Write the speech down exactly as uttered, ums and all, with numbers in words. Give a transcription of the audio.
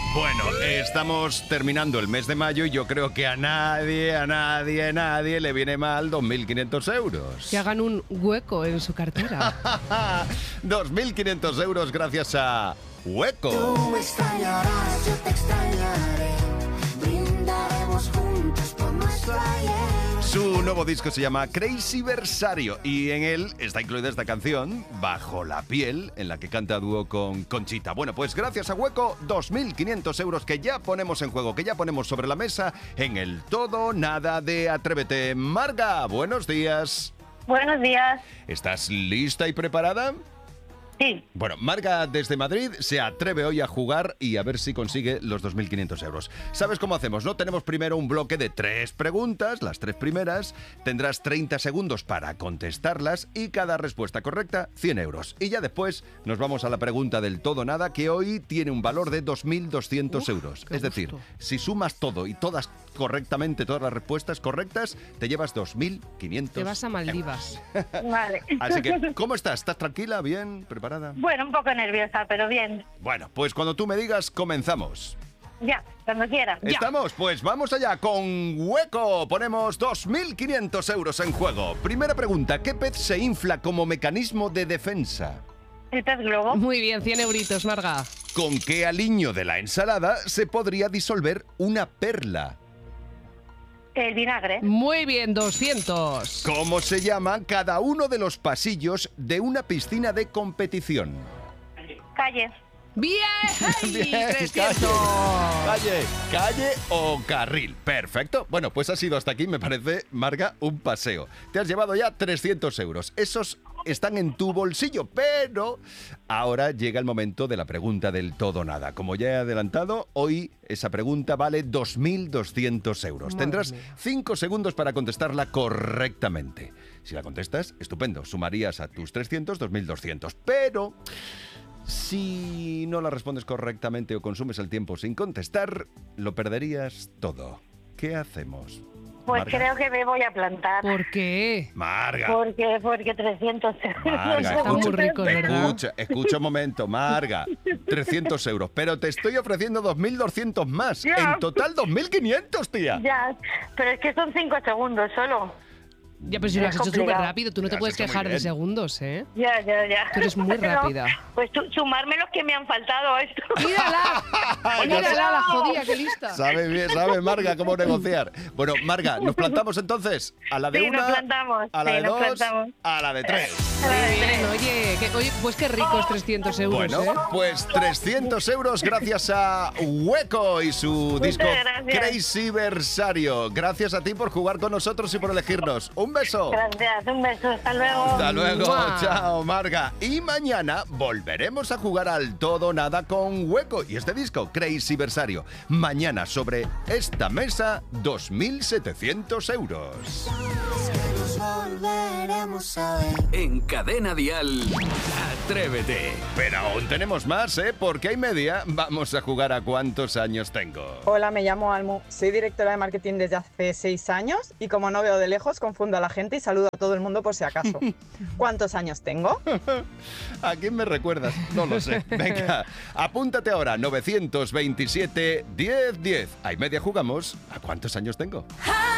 Bueno, estamos terminando el mes de mayo y yo creo que a nadie, a nadie, a nadie le viene mal dos mil quinientos euros. Que hagan un hueco en su cartera. dos mil quinientos euros gracias a Hueco. Tú me extrañarás, yo te extrañaré. Brindaremos juntos por nuestro ayer. Su nuevo disco se llama Crazy Versario y en él está incluida esta canción, Bajo la piel, en la que canta a dúo con Conchita. Bueno, pues gracias a Hueco, dos mil quinientos euros que ya ponemos en juego, que ya ponemos sobre la mesa en el todo nada de Atrévete. Marga, buenos días. Buenos días. ¿Estás lista y preparada? Sí. Bueno, Marga desde Madrid se atreve hoy a jugar y a ver si consigue los dos mil quinientos euros. ¿Sabes cómo hacemos, no? Tenemos primero un bloque de tres preguntas, las tres primeras. Tendrás treinta segundos para contestarlas y cada respuesta correcta, cien euros. Y ya después nos vamos a la pregunta del todo nada, que hoy tiene un valor de dos mil doscientos euros. Es decir, si sumas todo y todas correctamente, todas las respuestas correctas, te llevas dos mil quinientos euros. Te vas a Maldivas. Vale. Así que, ¿cómo estás? ¿Estás tranquila? ¿Bien? ¿Preparada? Bueno, un poco nerviosa, pero bien. Bueno, pues cuando tú me digas, comenzamos. Ya, cuando quiera. ¿Estamos? Pues vamos allá con Hueco. Ponemos dos mil quinientos euros en juego. Primera pregunta, ¿qué pez se infla como mecanismo de defensa? ¿El pez globo? Muy bien, cien euritos, Marga. ¿Con qué aliño de la ensalada se podría disolver una perla? El vinagre. Muy bien, doscientos. ¿Cómo se llama cada uno de los pasillos de una piscina de competición? Calle. ¡Bien! ¡Ay! Bien, trescientos. Calle, calle o carril. Perfecto. Bueno, pues ha sido hasta aquí, me parece, Marga, un paseo. Te has llevado ya trescientos euros. Esos están en tu bolsillo, pero ahora llega el momento de la pregunta del todo nada. Como ya he adelantado, hoy esa pregunta vale dos mil doscientos euros. Madre Tendrás mía. cinco segundos para contestarla correctamente. Si la contestas, estupendo. Sumarías a tus trescientos, dos mil doscientos. Pero si no la respondes correctamente o consumes el tiempo sin contestar, lo perderías todo. ¿Qué hacemos? Pues Marga. creo que me voy a plantar. ¿Por qué? Marga. Porque, porque trescientos euros. Marga, Está muy rico, ¿verdad? escucha, escucha un momento, Marga. trescientos euros, pero te estoy ofreciendo dos mil doscientos más. Ya. En total, dos mil quinientos, tía. Ya, pero es que son cinco segundos solo. Ya, pero si lo Es has hecho súper complicado. rápido, tú no Lo te has puedes hecho muy quejar de bien. segundos, ¿eh? Ya, ya, ya. Tú eres muy No, rápida. pues tú, sumarme los que me han faltado a esto. ¡Mírala! ¡Mírala, la jodida, qué lista! Sabe bien, sabe Marga cómo negociar. Bueno, Marga, ¿nos plantamos entonces? A la de Sí, una, nos plantamos, a la sí, de nos dos, plantamos. a la de tres. Muy bien, oye, que, oye, pues qué ricos trescientos euros, Bueno, ¿eh? pues trescientos euros gracias a Hueco y su Muchas disco gracias. Crazy Versario. Gracias a ti por jugar con nosotros y por elegirnos. Un beso. Gracias, un beso, hasta luego. Hasta luego, ¡Mua! chao Marga. Y mañana volveremos a jugar al todo nada con Hueco y este disco Crazy Versario. Mañana sobre esta mesa, dos mil setecientos euros. Nos volveremos a ver. En Cadena Dial, Atrévete. Pero aún tenemos más, ¿eh? Porque hay media. Vamos a jugar a cuántos años tengo. Hola, me llamo Almu. Soy directora de marketing desde hace seis años y como no veo de lejos, confundo a la gente y saludo a todo el mundo por si acaso. ¿Cuántos años tengo? ¿A quién me recuerdas? No lo sé. Venga, apúntate ahora, novecientos veintisiete, diez diez. Hay media jugamos. ¿A cuántos años tengo? Ah,